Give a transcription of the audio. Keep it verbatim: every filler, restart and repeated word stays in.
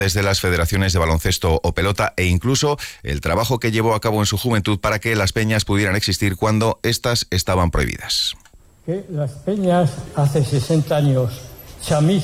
desde las federaciones de baloncesto o pelota e incluso el trabajo que llevó a cabo en su juventud para que las peñas pudieran existir cuando éstas estaban prohibidas. Que las peñas hace sesenta años, Chamí